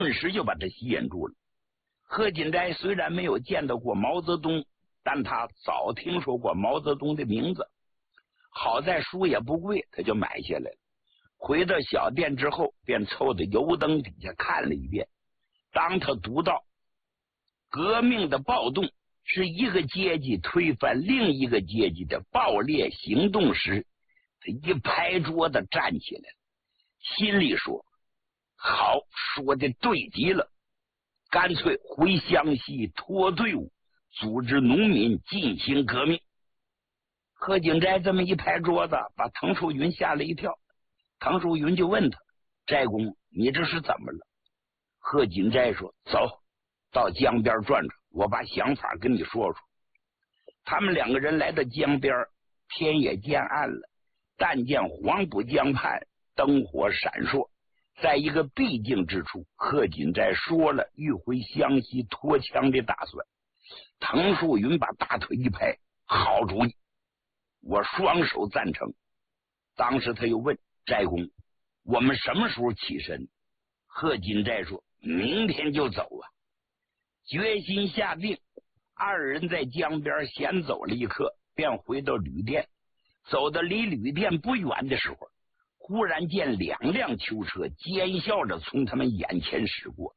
顿时就把他吸引住了。贺锦斋虽然没有见到过毛泽东，但他早听说过毛泽东的名字，好在书也不贵，他就买下来了。回到小店之后，便凑到油灯底下看了一遍。当他读到革命的暴动是一个阶级推翻另一个阶级的暴烈行动时，他一拍桌子站起来了，心里说：好，说的对极了，干脆回湘西脱队伍，组织农民进行革命。贺锦斋这么一拍桌子，把滕树云吓了一跳。滕树云就问他：斋公，你这是怎么了？贺锦斋说：走到江边转转，我把想法跟你说说。他们两个人来到江边，天也渐暗了，但见黄浦江畔灯火闪烁。在一个僻静之处，贺锦斋说了欲回湘西脱枪的打算。滕树云把大腿一拍：好主意，我双手赞成。当时他又问：斋公，我们什么时候起身？贺锦斋说：明天就走啊。决心下定，二人在江边闲走了一刻，便回到旅店。走到离旅店不远的时候，忽然见两辆囚车尖笑着从他们眼前驶过。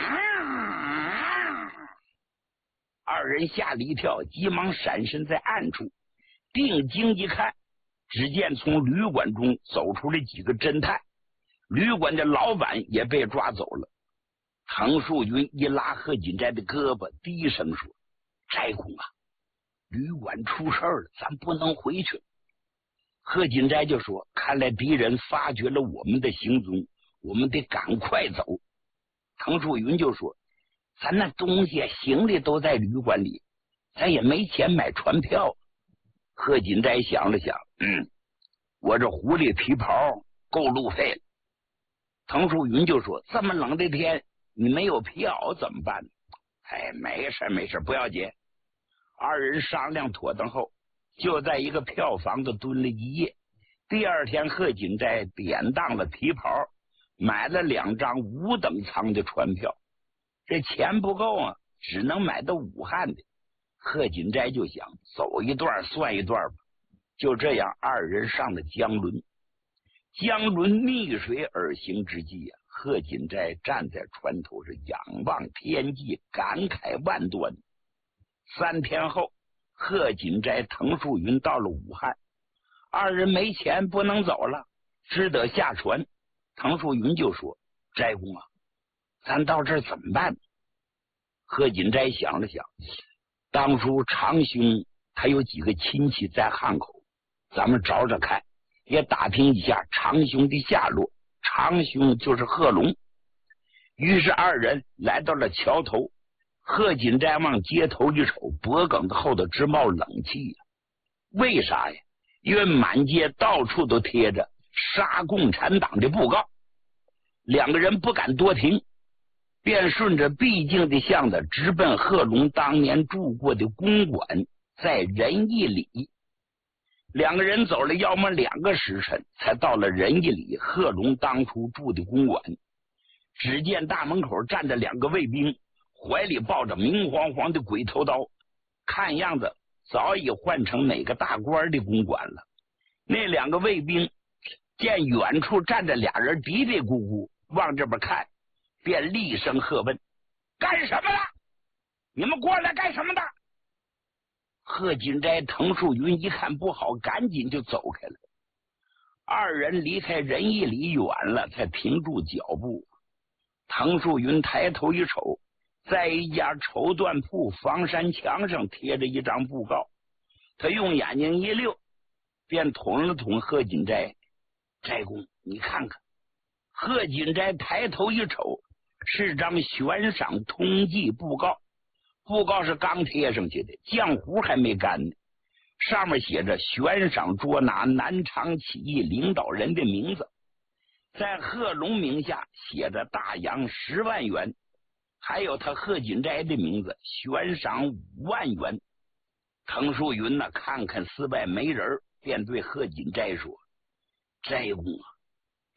二人吓了一跳，急忙闪身在暗处，定睛一看，只见从旅馆中走出来几个侦探，旅馆的老板也被抓走了。滕树云一拉贺锦斋的胳膊，低声说：斋公啊，旅馆出事了，咱不能回去。贺锦斋就说：看来敌人发觉了我们的行踪，我们得赶快走。滕树云就说：咱那东西行李都在旅馆里，咱也没钱买船票。贺锦斋想了想：我这狐狸皮袍够路费了。滕树云就说：这么冷的天，你没有票怎么办？没事，不要紧。二人商量妥当后，就在一个票房子蹲了一夜。第二天，贺锦斋典当了皮袍，买了2张5等舱的船票。这钱不够啊，只能买到武汉的。贺锦斋就想走一段算一段吧。就这样，二人上了江轮。江轮逆水而行之际啊，贺锦斋站在船头是仰望天际，感慨万端。3天后，贺锦斋、滕树云到了武汉，二人没钱不能走了，只得下船。滕树云就说：斋公啊，咱到这儿怎么办？贺锦斋想了想，当初长兄他有几个亲戚在汉口，咱们找找看，也打听一下长兄的下落。长兄就是贺龙。于是二人来到了桥头，贺锦斋往街头一瞅，脖梗子后头直冒冷气呀。为啥呀？因为满街到处都贴着杀共产党的布告。两个人不敢多停，便顺着必经的巷子直奔贺龙当年住过的公馆，在仁义里。两个人走了要么2个时辰，才到了仁义里贺龙当初住的公馆。只见大门口站着2个卫兵，怀里抱着明晃晃的鬼头刀，看样子早已换成哪个大官的公馆了。那2个卫兵见远处站着俩人嘀嘀咕咕往这边看，便厉声喝问：干什么了？你们过来干什么的？贺锦斋、滕树云一看不好，赶紧就走开了。二人离开仁义里远了，才停住脚步。滕树云抬头一瞅，在一家绸缎铺房山墙上贴着一张布告，他用眼睛一溜，便捅了捅贺锦斋：斋公，你看看。贺锦斋抬头一瞅，是张悬赏通缉布告，布告是刚贴上去的，浆糊还没干呢。上面写着悬赏捉拿南昌起义领导人的名字，在贺龙名下写着大洋10万元，还有他贺锦斋的名字，悬赏5万元。滕树云呢，看看四外没人，便对贺锦斋说：斋公啊，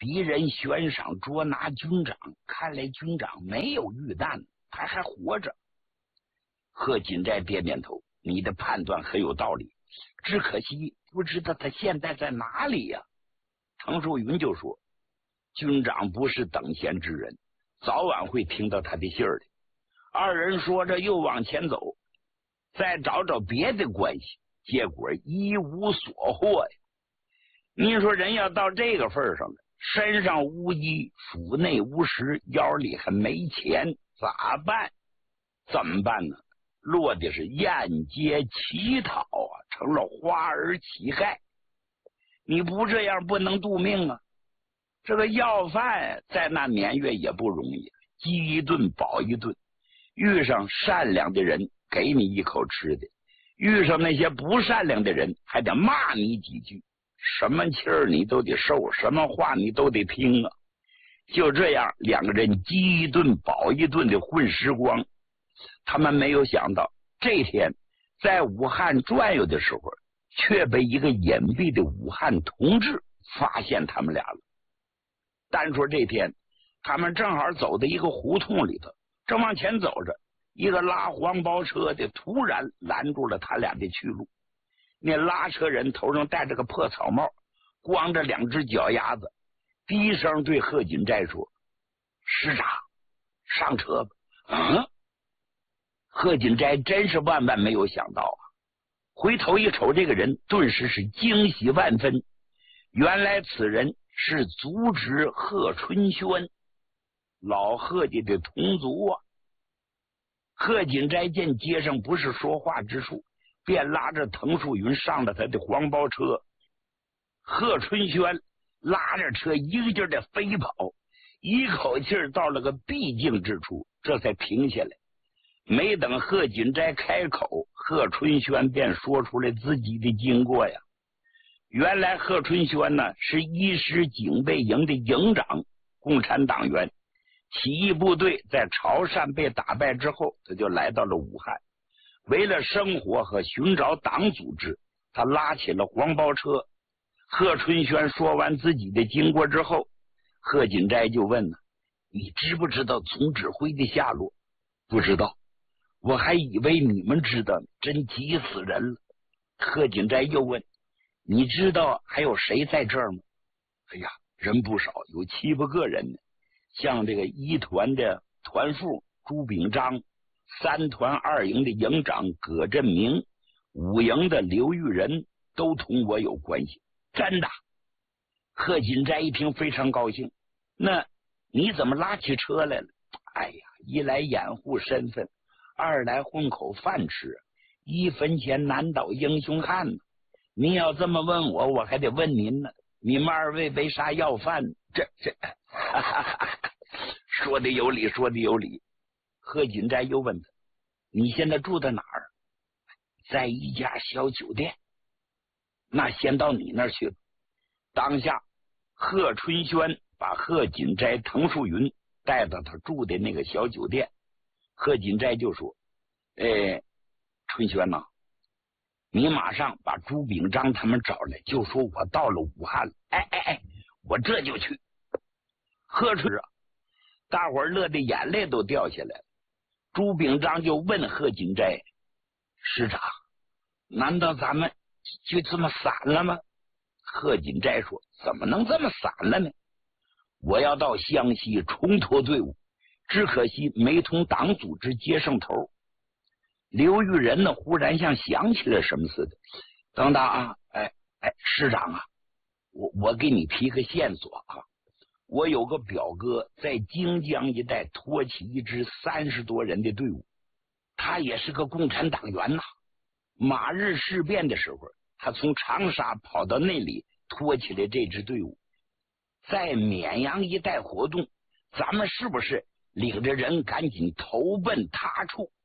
敌人悬赏捉拿军长，看来军长没有遇难，他还活着。贺锦斋点点头，你的判断很有道理，只可惜不知道他现在在哪里呀。滕寿云就说，军长不是等闲之人，早晚会听到他的信儿的。二人说着又往前走，再找找别的关系，结果一无所获呀。你说人要到这个份上了，身上无衣，腹内无食，腰里还没钱，咋办？怎么办呢？落的是沿街乞讨啊，成了花儿乞丐。你不这样不能度命啊！这个要饭在那年月也不容易，饥一顿饱一顿，遇上善良的人给你一口吃的，遇上那些不善良的人还得骂你几句，什么气儿你都得受，什么话你都得听啊！就这样，两个人饥一顿饱一顿的混时光。他们没有想到，这天在武汉转悠的时候，却被一个隐蔽的武汉同志发现他们俩了。单说这天，他们正好走到一个胡同里头，正往前走着，一个拉黄包车的突然拦住了他俩的去路。那拉车人头上戴着个破草帽，光着两只脚丫子，低声对贺锦斋说：“师长，上车吧。”贺锦斋真是万万没有想到啊！回头一瞅，这个人顿时是惊喜万分。原来此人是族侄贺春轩，老贺家的同族啊。贺锦斋见街上不是说话之处，便拉着滕树云上了他的黄包车。贺春轩拉着车一个劲儿的飞跑，一口气儿到了个必经之处，这才停下来。没等贺锦斋开口，贺春轩便说出来自己的经过呀。原来贺春轩呢是一师警备营的营长，共产党员。起义部队在潮汕被打败之后，他就来到了武汉。为了生活和寻找党组织，他拉起了黄包车。贺春轩说完自己的经过之后，贺锦斋就问了：“你知不知道总指挥的下落？”“不知道。”“我还以为你们知道，真急死人了。”贺锦斋又问：“你知道还有谁在这儿吗？”“哎呀，人不少，有7、8个人呢。像这个1团的团副朱炳章，3团2营的营长葛振明，5营的刘玉仁都同我有关系。”“真的？”贺锦斋一听非常高兴。“那你怎么拉起车来了？”“哎呀，一来掩护身份，二来混口饭吃，1分钱难倒英雄汉呢。您要这么问我，我还得问您呢，你们2位为啥要饭？这说的有理，说的有理。”贺锦斋又问他：“你现在住在哪儿？”“在一家小酒店。”“那先到你那儿去吧。”当下贺春轩把贺锦斋、滕树云带到他住的那个小酒店。贺锦斋就说：“春轩呐，你马上把朱炳章他们找来，就说我到了武汉了。”“我这就去。”贺春啊，大伙儿乐得眼泪都掉下来了。朱炳章就问贺锦斋：“师长，难道咱们就这么散了吗？”贺锦斋说：“怎么能这么散了呢？我要到湘西重托队伍，只可惜没同党组织接上头。”刘玉仁呢，忽然像想起了什么似的：“等等啊，师长啊，我给你提个线索啊，我有个表哥在荆江一带托起一支30多人的队伍，他也是个共产党员呐。马日事变的时候，他从长沙跑到那里托起了这支队伍，在绵阳一带活动，咱们是不是领着人赶紧投奔他处？”